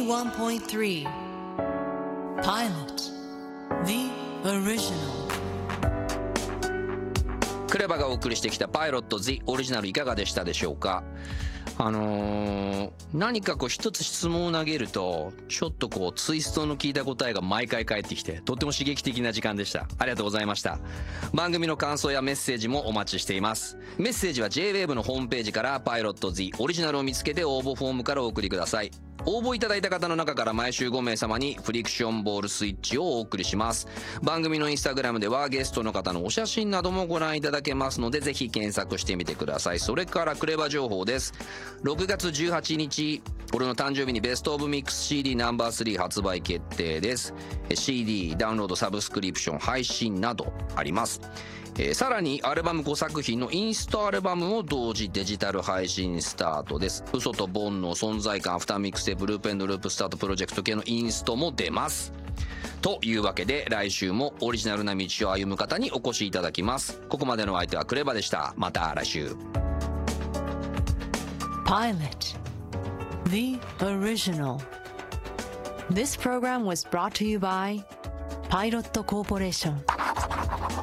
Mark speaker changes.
Speaker 1: 81.3 Pilot The Original
Speaker 2: クレバがお送りしてきたパイロット The オリジナルいかがでしたでしょうか。何かこう一つ質問を投げるとちょっとこうツイストの効いた答えが毎回返ってきてとっても刺激的な時間でした。ありがとうございました。番組の感想やメッセージもお待ちしています。メッセージは JWAVE のホームページからパイロット The オリジナルを見つけて応募フォームからお送りください。応募いただいた方の中から毎週5名様にフリクションボールスイッチをお送りします。番組のインスタグラムではゲストの方のお写真などもご覧いただけますのでぜひ検索してみてください。それからクレバ情報です。6月18日俺の誕生日にベストオブミックス CD ナンバー3発売決定です。 CD ダウンロードサブスクリプション配信などあります。さらにアルバム5作品のインストアルバムも同時デジタル配信スタートです。嘘と煩悩存在感アフターミックステープループ&ループスタートプロジェクト系のインストも出ます。というわけで来週もオリジナルな道を歩む方にお越しいただきます。ここまでの相手はクレバでした。また来週。
Speaker 1: Pilot The Original. This program was brought to you by Pilot Corporation.